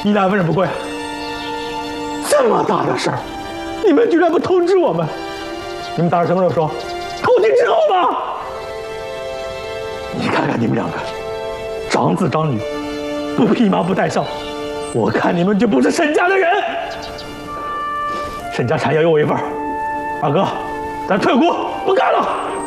你俩为什么不跪？这么大的事儿，你们居然不通知我们？你们打算什么时候说？投亲之后吗？你看看你们两个，长子长女，不披麻不戴孝，我看你们就不是沈家的人。沈家产业有我一份，二哥，咱退股不干了。